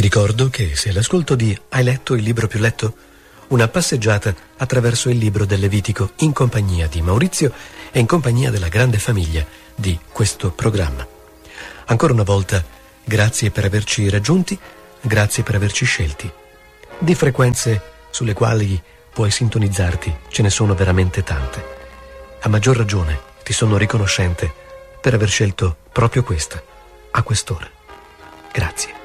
Ti ricordo che se l'ascolto di Hai letto il libro più letto? Una passeggiata attraverso il libro del Levitico in compagnia di Maurizio e in compagnia della grande famiglia di questo programma. Ancora una volta, grazie per averci raggiunti, grazie per averci scelti. Di frequenze sulle quali puoi sintonizzarti ce ne sono veramente tante. A maggior ragione ti sono riconoscente per aver scelto proprio questa, a quest'ora. Grazie.